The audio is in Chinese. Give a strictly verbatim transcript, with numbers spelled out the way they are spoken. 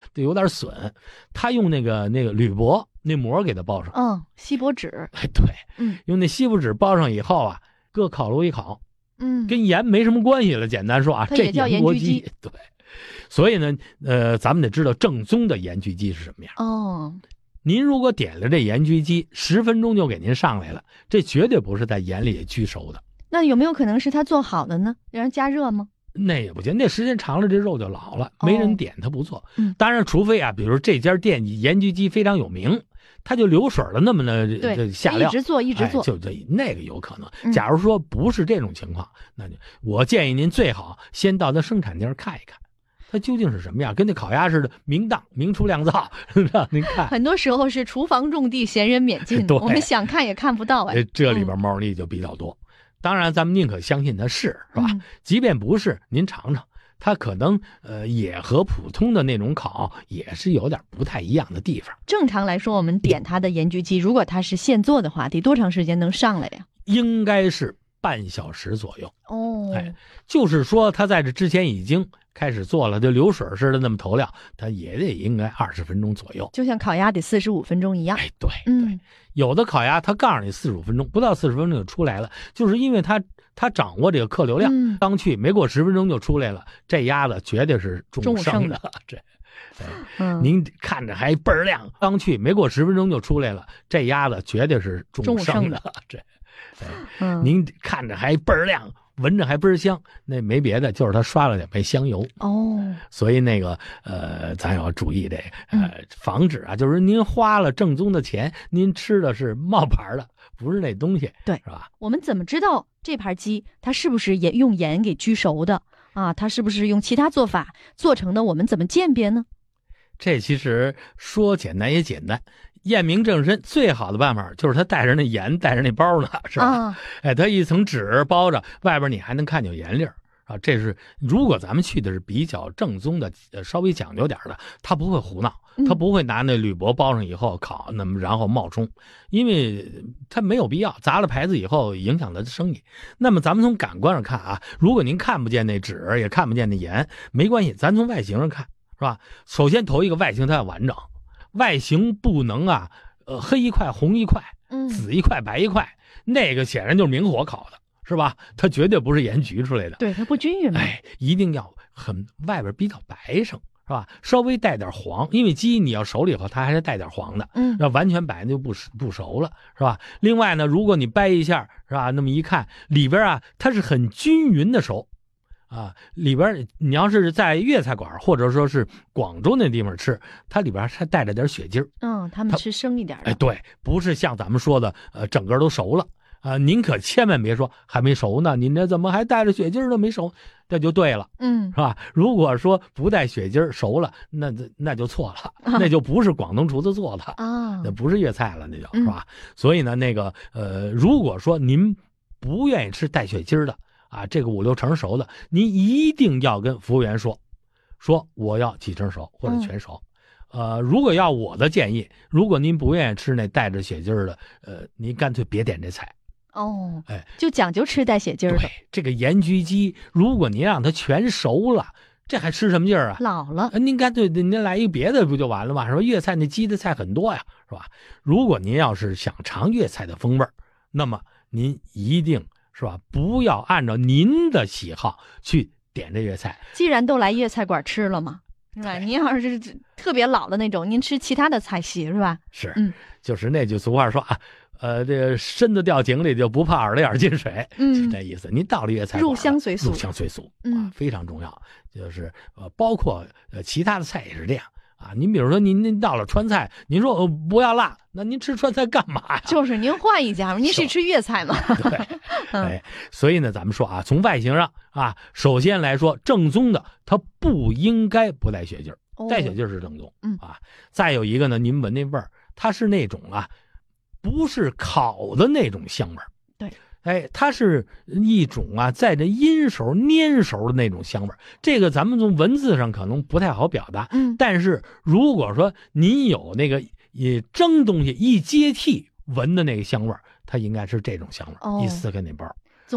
就有点损，他用那个那个铝箔那膜给它包上。 嗯，锡箔纸。 哎，对， 嗯， 用那锡箔纸包上以后啊，搁烤炉一烤， 嗯， 跟盐没什么关系了。简单说啊，这它也叫盐焗鸡。 对，所以呢，呃，咱们得知道正宗的盐焗鸡是什么样。 哦。 您如果点了这盐焗鸡，十分钟就给您上来了，这绝对不是在盐里焗熟的。 那有没有可能是他做好的呢？让人加热吗？ 那也不行，那时间长了这肉就老了，没人点它不做。 哦嗯、 当然，除非啊，比如这家店盐焗鸡非常有名，他就流水了那么的这下料， 一直做一直做， 哎、就这那个有可能。假如说不是这种情况，嗯、那就我建议您最好先到他生产店看一看。它究竟是什么样？跟那烤鸭似的，明档明出亮灶，让您看。 很多时候是厨房种地，闲人免进，我们想看也看不到哎。 这里边猫腻就比较多。嗯、当然，咱们宁可相信它是，是吧？ 嗯、 即便不是，您尝尝，它可能呃也和普通的那种烤也是有点不太一样的地方。 正常来说，我们点它的盐焗鸡，如果它是现做的话，得多长时间能上来呀？ 应该是半小时左右。 哦， 哎，就是说它在这之前已经开始做了，就流水似的那么投料，它也得应该二十分钟左右， 就像烤鸭得四十五分钟一样。 哎，对， 嗯， 对，有的烤鸭它告诉你四十五分钟，不到四十分钟就出来了，就是因为它它掌握这个客流量， 嗯、 刚去没过十分钟就出来了，这鸭子绝对是中午生的。这， 嗯， 您看着还倍儿亮，刚去没过十分钟就出来了，这鸭子绝对是中午生的。这， 嗯， 您看着还倍儿亮。闻着还倍儿香，那没别的，就是它刷了两杯香油哦。 所以那个呃，咱要注意这个呃，防止啊，就是您花了正宗的钱，您吃的是冒牌的，不是那东西， 对， 是吧？ 我们怎么知道这盘鸡它是不是也用盐给焗熟的啊？它是不是用其他做法做成的？我们怎么鉴别呢？ 这其实说简单也简单。验明正身最好的办法就是他带着那盐，带着那包呢，是吧？ 啊、 哎，他一层纸包着，外边你还能看见盐粒儿啊。这是如果咱们去的是比较正宗的，呃，稍微讲究点的，他不会胡闹，他不会拿那铝箔包上以后烤，那么然后冒充，因为他没有必要，砸了牌子以后影响他的生意。那么咱们从感官上看啊，如果您看不见那纸，也看不见那盐，没关系，咱从外形上看，是吧？首先头一个外形它要完整。外形不能啊，呃，黑一块红一块， 嗯， 紫一块白一块，那个显然就是明火烤的，是吧？它绝对不是盐焗出来的， 对，它不均匀嘛。 哎，一定要很外边比较白生，是吧？稍微带点黄，因为鸡你要熟了以后，它还是带点黄的， 嗯， 要完全白就不不熟了，是吧？另外呢，如果你掰一下，是吧？那么一看里边啊，它是很均匀的熟。啊，里边你要是在粤菜馆或者说是广州那地方吃，它里边还带着点血筋儿。 嗯，他们吃生一点的。 哎，对，不是像咱们说的，呃，整个都熟了啊、呃。您可千万别说还没熟呢，您这怎么还带着血筋儿都没熟？这就对了， 嗯， 是吧？如果说不带血筋儿熟了，那那就错了，啊、那就不是广东厨子做的啊，那不是粤菜了，那就、嗯、是吧？所以呢，那个呃，如果说您不愿意吃带血筋儿的。啊，这个五六成熟的，您一定要跟服务员说，说我要几成熟或者全熟。嗯、呃，如果要我的建议，如果您不愿意吃那带着血筋儿的，呃，您干脆别点这菜。 哦， 哎， 就讲究吃带血筋儿的。 对，这个盐焗鸡，如果您让它全熟了，这还吃什么劲儿啊？ 老了。 您干脆您来一个别的不就完了吗？是吧？粤菜那鸡的菜很多呀，是吧？如果您要是想尝粤菜的风味儿，那么您一定。是吧？不要按照您的喜好去点这粤菜。 既然都来粤菜馆吃了嘛，是吧？您要是特别老的那种，您吃其他的菜系是吧？ 是， 嗯， 就是那句俗话说啊，呃，这个身子掉井里就不怕耳朵眼进水，嗯，是这意思。您到了粤菜馆， 入乡随俗， 入乡随俗， 嗯、 啊，非常重要。就是呃，包括呃其他的菜也是这样。啊，您比如说您您到了川菜，您说、呃、不要辣，那您吃川菜干嘛呀？ 就是您换一家，您是吃粤菜嘛？ 对，哎，所以呢，咱们说啊，从外形上啊，首先来说，正宗的它不应该不带血筋儿， 哦、 带血筋儿是正宗， 嗯啊。再有一个呢，您闻那味儿，它是那种啊，不是烤的那种香味儿。 对。 哎，它是一种啊，在这阴熟、粘熟的那种香味儿。这个咱们从文字上可能不太好表达， 嗯， 但是如果说您有那个也蒸东西一接屉闻的那个香味儿，它应该是这种香味儿。 哦、 一撕开那包，